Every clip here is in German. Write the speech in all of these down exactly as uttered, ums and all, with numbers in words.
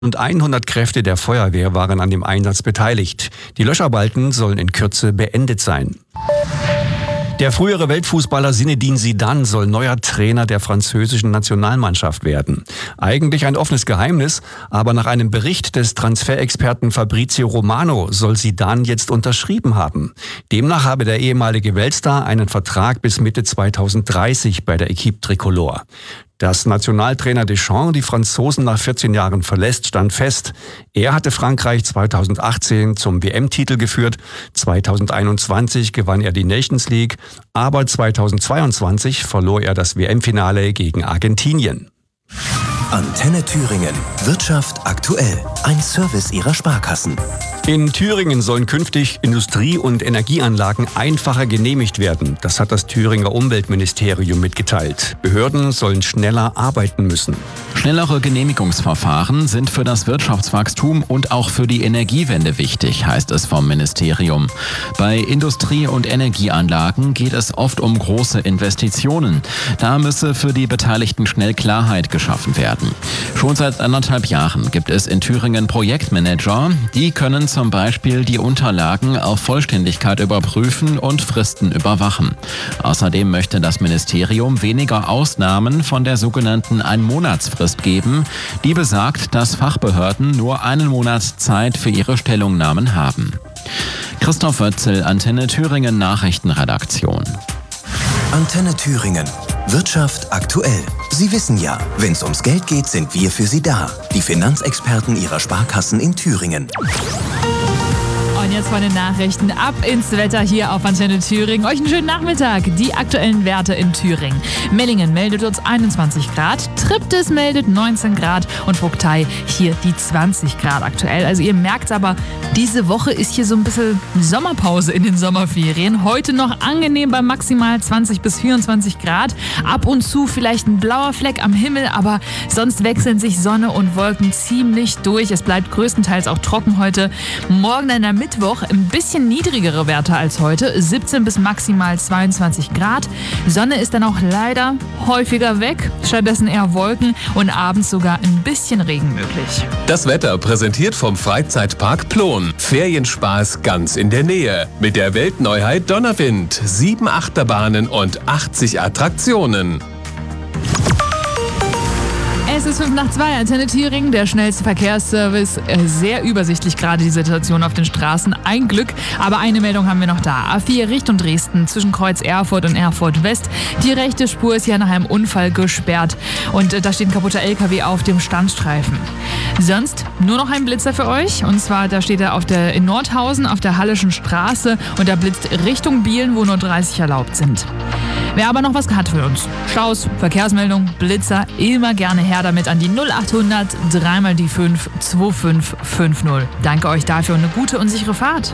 Und hundert Kräfte der Feuerwehr waren an dem Einsatz beteiligt. Die Löscharbeiten sollen in Kürze beendet sein. Der frühere Weltfußballer Zinedine Zidane soll neuer Trainer der französischen Nationalmannschaft werden. Eigentlich ein offenes Geheimnis, aber nach einem Bericht des Transferexperten Fabrizio Romano soll Zidane jetzt unterschrieben haben. Demnach habe der ehemalige Weltstar einen Vertrag bis Mitte zweitausenddreißig bei der Équipe Tricolore. Dass Nationaltrainer Deschamps die Franzosen nach vierzehn Jahren verlässt, stand fest. Er hatte Frankreich zweitausendachtzehn zum W M-Titel geführt. zweitausendeinundzwanzig gewann er die Nations League, aber zweitausendzweiundzwanzig verlor er das W M-Finale gegen Argentinien. Antenne Thüringen. Wirtschaft aktuell. Ein Service Ihrer Sparkassen. In Thüringen sollen künftig Industrie- und Energieanlagen einfacher genehmigt werden. Das hat das Thüringer Umweltministerium mitgeteilt. Behörden sollen schneller arbeiten müssen. Schnellere Genehmigungsverfahren sind für das Wirtschaftswachstum und auch für die Energiewende wichtig, heißt es vom Ministerium. Bei Industrie- und Energieanlagen geht es oft um große Investitionen. Da müsse für die Beteiligten schnell Klarheit geschaffen werden. Schon seit anderthalb Jahren gibt es in Thüringen Projektmanager, die können zum Beispiel die Unterlagen auf Vollständigkeit überprüfen und Fristen überwachen. Außerdem möchte das Ministerium weniger Ausnahmen von der sogenannten Einmonatsfrist geben, die besagt, dass Fachbehörden nur einen Monat Zeit für ihre Stellungnahmen haben. Christoph Wötzel, Antenne Thüringen Nachrichtenredaktion. Antenne Thüringen. Wirtschaft aktuell. Sie wissen ja, wenn es ums Geld geht, sind wir für Sie da. Die Finanzexperten Ihrer Sparkassen in Thüringen. Und jetzt von den Nachrichten ab ins Wetter hier auf Antenne Thüringen. Euch einen schönen Nachmittag. Die aktuellen Werte in Thüringen. Mellingen meldet uns einundzwanzig Grad, Triptis meldet neunzehn Grad und Vogtei hier die zwanzig Grad aktuell. Also ihr merkt aber, diese Woche ist hier so ein bisschen Sommerpause in den Sommerferien. Heute noch angenehm bei maximal zwanzig bis vierundzwanzig Grad. Ab und zu vielleicht ein blauer Fleck am Himmel, aber sonst wechseln sich Sonne und Wolken ziemlich durch. Es bleibt größtenteils auch trocken heute. Morgen in der Mittwoch ein bisschen niedrigere Werte als heute, siebzehn bis maximal zweiundzwanzig Grad. Sonne ist dann auch leider häufiger weg, stattdessen eher Wolken und abends sogar ein bisschen Regen möglich. Das Wetter präsentiert vom Freizeitpark Plon. Ferienspaß ganz in der Nähe. Mit der Weltneuheit Donnerwind, sieben Achterbahnen und achtzig Attraktionen. Es ist fünf nach zwei, Antenne Thüringen, der schnellste Verkehrsservice. Sehr übersichtlich gerade die Situation auf den Straßen. Ein Glück, aber eine Meldung haben wir noch da. A vier Richtung Dresden zwischen Kreuz Erfurt und Erfurt West. Die rechte Spur ist ja nach einem Unfall gesperrt und da steht ein kaputter L K W auf dem Standstreifen. Sonst nur noch ein Blitzer für euch und zwar da steht er auf der, in Nordhausen auf der Hallischen Straße und da blitzt Richtung Bielen, wo nur dreißig erlaubt sind. Wer aber noch was hat für uns? Staus, Verkehrsmeldung, Blitzer, immer gerne her damit an die null achthundert drei mal die fünf zwei fünf fünf null. Danke euch dafür und eine gute und sichere Fahrt.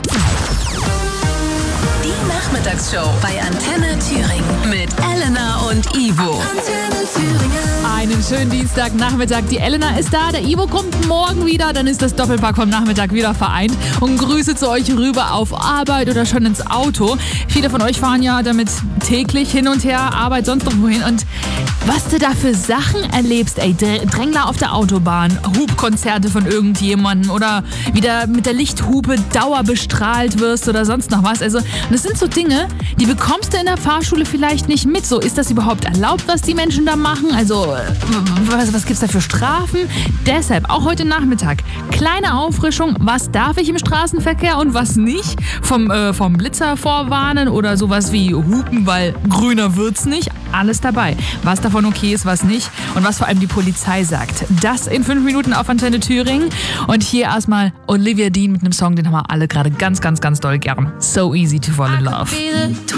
Die Nachmittagsshow bei Antenne Thüringen mit Elena und Ivo. Antenne Thüringen. Einen schönen Dienstagnachmittag. Die Elena ist da, der Ivo kommt morgen wieder, dann ist das Doppelpack vom Nachmittag wieder vereint. Und Grüße zu euch rüber auf Arbeit oder schon ins Auto. Viele von euch fahren ja damit täglich hin und her, Arbeit, sonst noch wohin. Und was du da für Sachen erlebst, ey, Drängler auf der Autobahn, Hubkonzerte von irgendjemandem oder wieder mit der Lichthupe dauerbestrahlt wirst oder sonst noch was. Also das sind so Dinge, die bekommst du in der Fahrschule vielleicht nicht mit. So, ist das überhaupt erlaubt, was die Menschen da machen? Also was, was gibt's da für Strafen? Deshalb auch heute Nachmittag kleine Auffrischung. Was darf ich im Straßenverkehr und was nicht? Vom, äh, vom Blitzer vorwarnen oder sowas wie hupen, weil grüner wird's nicht. Alles dabei. Was davon okay ist, was nicht und was vor allem die Polizei sagt. Das in fünf Minuten auf Antenne Thüringen. Und hier erstmal Olivia Dean mit einem Song, den haben wir alle gerade ganz, ganz, ganz doll gern. So easy to fall in love.